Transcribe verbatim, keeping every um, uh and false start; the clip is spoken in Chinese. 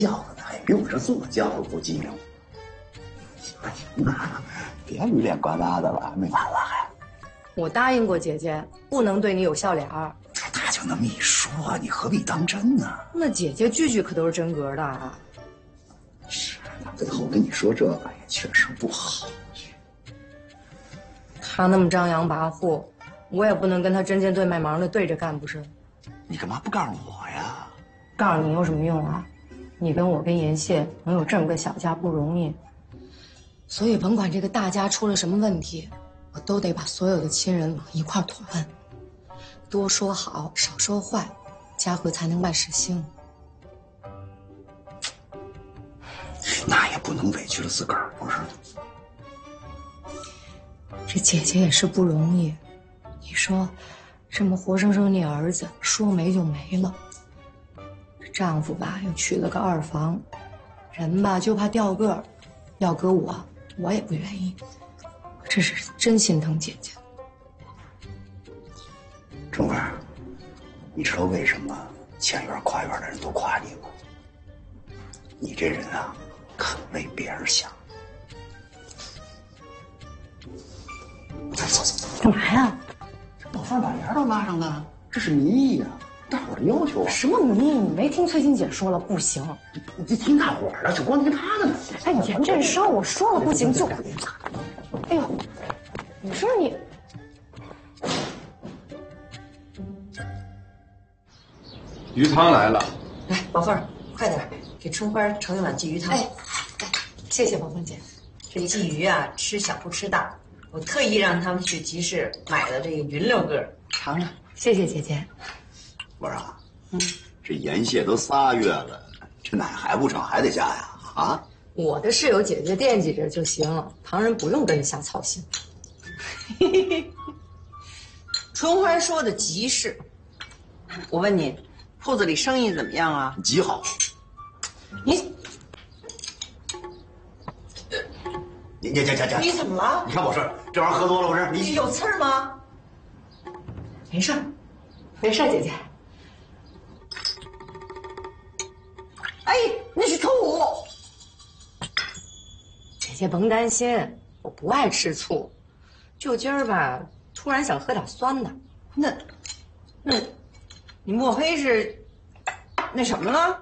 轿子呢，还用着坐轿子不机灵。妈，别鱼脸呱嗒的了，没完了还。 我答应过姐姐，不能对你有笑脸儿。 他就那么一说，你何必当真呢？ 那姐姐句句可都是真格的啊。 是，他背后跟你说这个也确实不好。 他那么张扬跋扈，我也不能跟他针尖对麦芒的对着干，不是？ 你干嘛不告诉我呀？ 告诉你有什么用啊？你跟我跟严谢能有这么个小家不容易，所以甭管这个大家出了什么问题，我都得把所有的亲人往一块团，多说好，少说坏，家和才能万事兴。 那也不能委屈了自个儿，不是？ 这姐姐也是不容易，你说，这么活生生你儿子说没就没了，这丈夫吧又娶了个二房，人吧就怕掉个儿，要搁我，我也不愿意。我这是真心疼姐姐。 春花，你知道为什么前院跨院的人都夸你吗？你这人啊，肯为别人想。走走走， 干嘛呀？ 这宝凤把帘都拉上了，这是民意呀、啊，大伙儿的要求啊。 什么民意？你没听翠欣姐说了不行？ 你这听大伙儿的，就光听他的呢。 哎，严振声，我说了不行就。哎呦，你说你。 鱼汤来了， 来，宝凤，快点给春花盛一碗鲫鱼汤。 哎，谢谢宝凤姐。 这鲫鱼啊，吃小不吃大，我特意让他们去集市买了这个云六个，尝尝。 谢谢姐姐。 我说啊，嗯，这盐蟹都仨月了，这奶还不成，还得加呀？啊？ 我的是有姐姐惦记着就行，旁人不用跟着瞎操心。 春花说的集市，我问你，铺子里生意怎么样啊？ 极好。 你你你这这这， 你怎么了？ 你看我说这玩意儿喝多了不是？ 你有刺儿吗？ 没事儿，没事儿，姐姐。 哎，那是兔。 姐姐甭担心，我不爱吃醋，就今儿吧，突然想喝点酸的。 那，那，你莫非是那什么了？